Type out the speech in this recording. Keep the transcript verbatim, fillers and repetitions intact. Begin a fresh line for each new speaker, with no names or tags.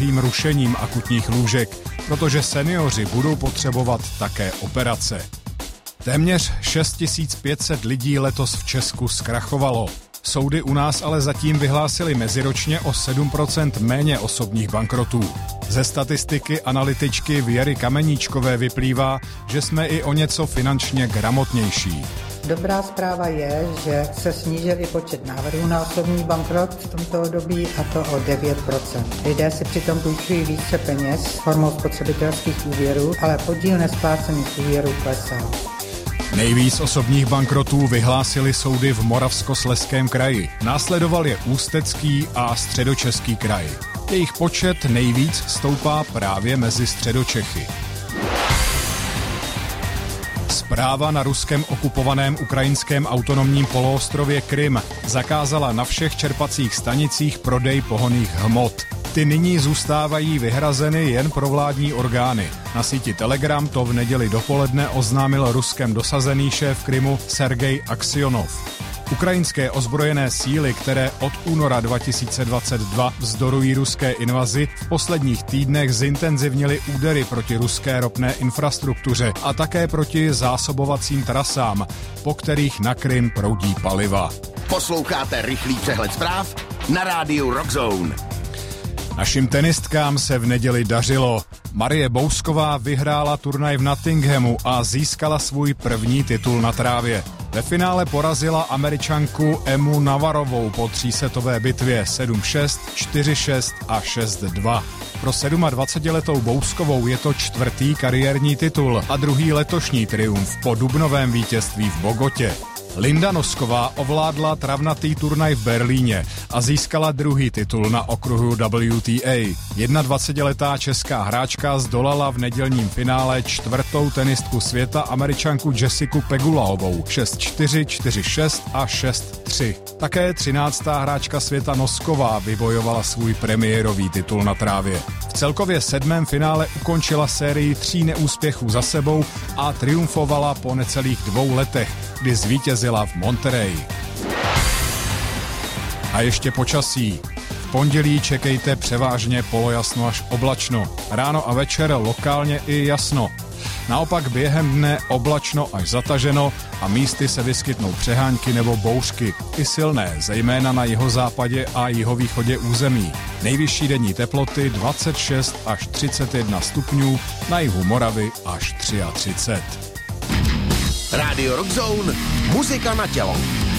drahým rušením akutních lůžek, protože seniori budou potřebovat také operace. Téměř šest tisíc pět set lidí letos v Česku zkrachovalo. Soudy u nás ale zatím vyhlásily meziročně o sedm procent méně osobních bankrotů. Ze statistiky analytičky Věry Kameníčkové vyplývá, že jsme i o něco finančně gramotnější.
Dobrá zpráva je, že se snížil i počet návrhů na osobní bankrot v tomto období, a to o devět procent. Lidé si přitom půjčují více peněz formou spotřebitelských úvěrů, ale podíl nesplácených úvěrů klesá.
Nejvíc osobních bankrotů vyhlásily soudy v Moravskoslezském kraji. Následoval je Ústecký a Středočeský kraj. Jejich počet nejvíc stoupá právě mezi Středočechy. Správa na ruskem okupovaném ukrajinském autonomním poloostrově Krym zakázala na všech čerpacích stanicích prodej pohonných hmot. Ty nyní zůstávají vyhrazeny jen pro vládní orgány. Na síti Telegram to v neděli dopoledne oznámil Ruskem dosazený šéf Krymu Sergej Aksionov. Ukrajinské ozbrojené síly, které od února dva tisíce dvacet dva vzdorují ruské invazi, v posledních týdnech zintenzivnily údery proti ruské ropné infrastruktuře a také proti zásobovacím trasám, po kterých na Krym proudí paliva.
Posloucháte rychlý přehled zpráv na rádiu Rockzone.
Našim tenistkám se v neděli dařilo. Marie Bousková vyhrála turnaj v Nottinghamu a získala svůj první titul na trávě. Ve finále porazila Američanku Emu Navarovou po třísetové bitvě sedm šest, čtyři šest a šest dva. Pro dvacetisedmiletou Bouskovou je to čtvrtý kariérní titul a druhý letošní triumf po dubnovém vítězství v Bogotě. Linda Nosková ovládla travnatý turnaj v Berlíně a získala druhý titul na okruhu W T A. dvacetijednoletá česká hráčka zdolala v nedělním finále čtvrtou tenistku světa Američanku Jessiku Pegulaovou šest čtyři, čtyři šest a šest tři. Také třináctá hráčka světa Nosková vybojovala svůj premiérový titul na trávě. V celkově sedmém finále ukončila sérii tří neúspěchů za sebou a triumfovala po necelých dvou letech, kdy zvítězila v Monterey. A ještě počasí. V pondělí čekejte převážně polojasno až oblačno. Ráno a večer lokálně i jasno. Naopak během dne oblačno až zataženo a místy se vyskytnou přehánky nebo bouřky. I silné, zejména na jihozápadě a jihovýchodě území. Nejvyšší denní teploty dvacet šest až třicet jedna stupňů, na jihu Moravy až třicet tři.
Rádio Rockzone, muzika na tělo.